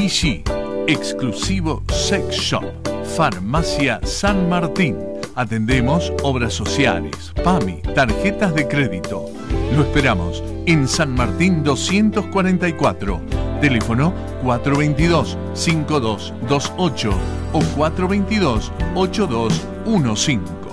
PG, exclusivo sex shop. Farmacia San Martín. Atendemos obras sociales, PAMI, tarjetas de crédito. Lo esperamos en San Martín 244. Teléfono 422-5228 o 422-8215.